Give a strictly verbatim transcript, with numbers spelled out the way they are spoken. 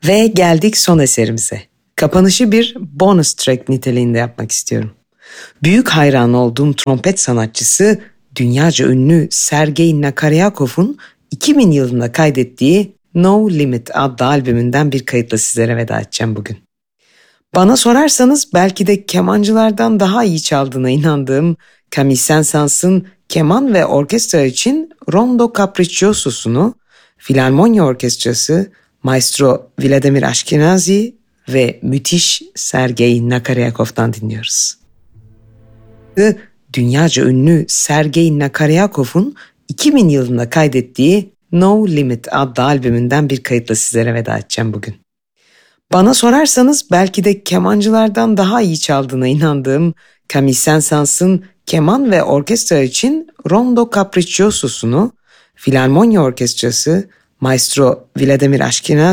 Ve geldik son eserimize. Kapanışı bir bonus track niteliğinde yapmak istiyorum. Büyük hayran olduğum trompet sanatçısı, dünyaca ünlü Sergey Nakaryakov'un iki bin yılında kaydettiği No Limit adlı albümünden bir kayıtla sizlere veda edeceğim bugün. Bana sorarsanız belki de kemancılardan daha iyi çaldığına inandığım Camille Saint-Saëns'ın keman ve orkestra için Rondo Capricciosos'unu Filarmonya Orkestrası, Maestro Vladimir Ashkenazy ve müthiş Sergey Nakaryakov'tan dinliyoruz. Dünyaca ünlü Sergey Nakaryakov'un iki bin yılında kaydettiği No Limit adlı albümünden bir kayıtla sizlere veda edeceğim bugün. Bana sorarsanız belki de kemancılardan daha iyi çaldığına inandığım Camille Saint-Saëns'ın keman ve orkestra için Rondo Capricciosos'unu Filarmonya Orkestrası, Maestro Vladimir Ashkenazy